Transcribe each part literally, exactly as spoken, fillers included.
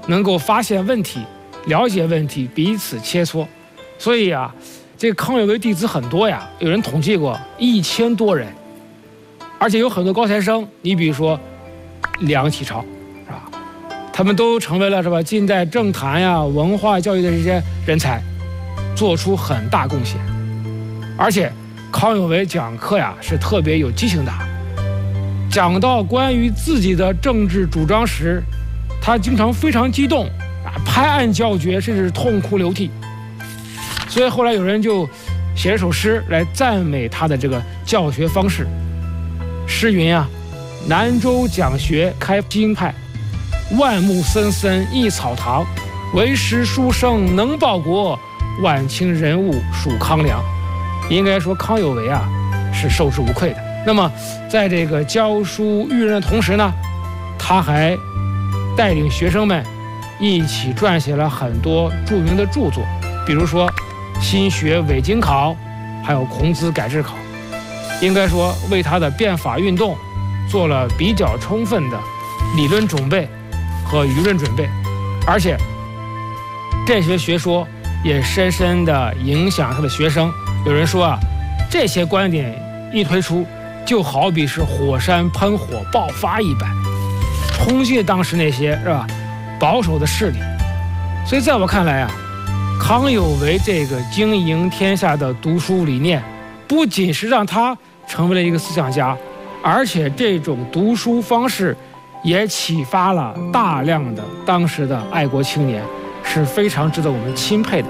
能够发现问题、了解问题，彼此切磋。所以啊，这个康有为弟子很多呀，有人统计过一千多人，而且有很多高材生。你比如说梁启超，是吧？他们都成为了是吧近代政坛呀、文化教育的这些人才，做出很大贡献。而且康有为讲课呀是特别有激情的，讲到关于自己的政治主张时，他经常非常激动啊，拍案叫绝，甚至痛哭流涕。所以后来有人就写了首诗来赞美他的这个教学方式。诗云啊：南州讲学开新派，万木森森一草堂，为时书生能报国，晚清人物属康梁。应该说康有为啊是受之无愧的。那么在这个教书育人的同时呢，他还带领学生们一起撰写了很多著名的著作，比如说新学伪经考，还有孔子改制考。应该说为他的变法运动做了比较充分的理论准备和舆论准备，而且这些学说也深深地影响他的学生。有人说啊，这些观点一推出，就好比是火山喷火爆发一般，冲击当时那些是吧保守的势力。所以在我看来啊，康有为这个经营天下的读书理念，不仅是让他成为了一个思想家，而且这种读书方式也启发了大量的当时的爱国青年，是非常值得我们钦佩的。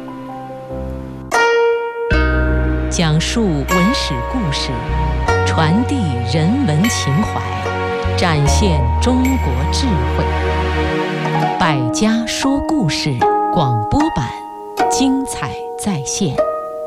讲述文史故事，传递人文情怀，展现中国智慧。百家说故事广播版，精彩再现。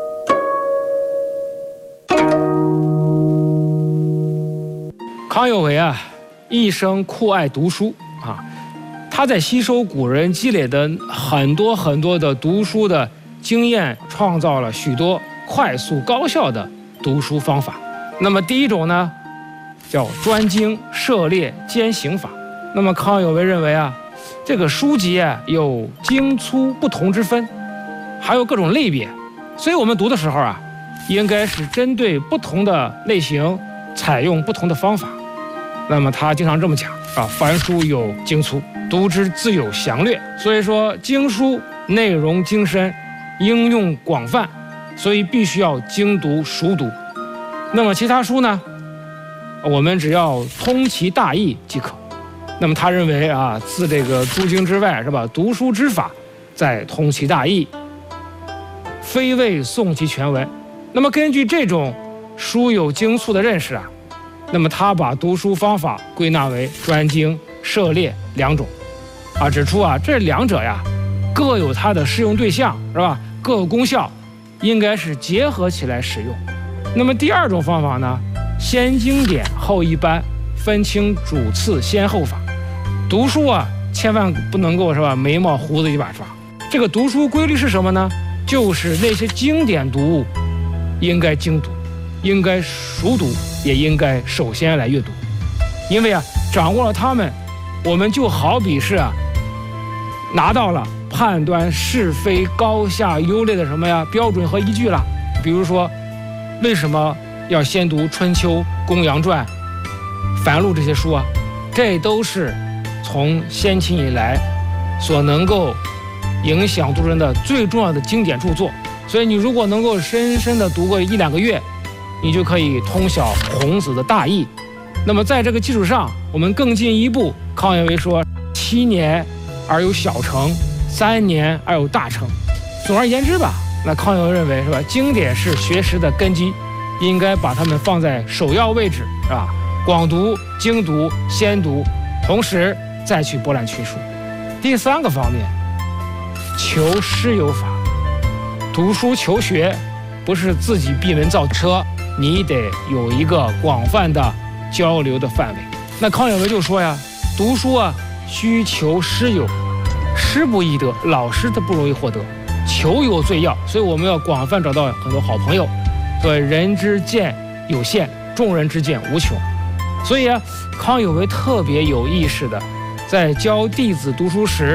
康有为啊，一生酷爱读书啊，他在吸收古人积累的很多很多的读书的经验，创造了许多快速高效的读书方法。那么第一种呢，叫专精涉猎兼行法。那么康有为认为啊，这个书籍啊有精粗不同之分，还有各种类别，所以我们读的时候啊，应该是针对不同的类型，采用不同的方法。那么他经常这么讲啊，凡书有精粗，读之自有详略。所以说经书内容精深，应用广泛，所以必须要精读熟读。那么其他书呢，我们只要通其大意即可。那么他认为啊，自这个诸经之外，是吧？读书之法，再通其大意，非为诵其全文。那么根据这种书有精粗的认识啊，那么他把读书方法归纳为专精、涉猎两种，啊，指出啊这两者呀各有它的适用对象，是吧？各有功效，应该是结合起来使用。那么第二种方法呢，先经典后一般，分清主次先后法。读书啊，千万不能够是吧眉毛胡子一把抓。这个读书规律是什么呢？就是那些经典读物应该精读，应该熟读，也应该首先来阅读。因为啊，掌握了它们，我们就好比是啊拿到了判断是非高下优劣的什么呀标准和依据了。比如说，为什么要先读《春秋》《公羊传》《繁露》这些书啊？这都是从先秦以来所能够影响读人的最重要的经典著作。所以你如果能够深深的读个一两个月，你就可以通晓孔子的大义。那么在这个基础上，我们更进一步，康有为说，七年而有小成，三年而有大成。总而言之吧，那康有为认为是吧，经典是学识的根基，应该把它们放在首要位置，是吧？广读、精读、先读，同时再去博览群书。第三个方面，求师有法。读书求学不是自己闭门造车，你得有一个广泛的交流的范围。那康有为就说呀，读书啊需求师友，师不易得，老师他不容易获得，求友最要。所以我们要广泛找到很多好朋友。所以人之见有限，众人之见无穷。所以啊，康有为特别有意识的在教弟子读书时，